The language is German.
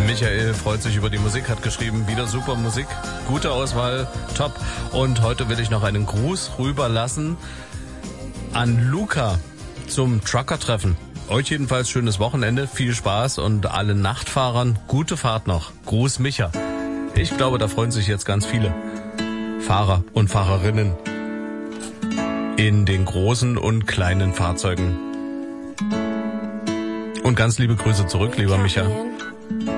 Michael freut sich über die Musik, hat geschrieben, wieder super Musik, gute Auswahl, top. Und heute will ich noch einen Gruß rüberlassen an Luca zum Trucker-Treffen. Euch jedenfalls schönes Wochenende, viel Spaß und allen Nachtfahrern gute Fahrt noch. Gruß Micha. Ich glaube, da freuen sich jetzt ganz viele Fahrer und Fahrerinnen in den großen und kleinen Fahrzeugen. Und ganz liebe Grüße zurück, lieber Micha.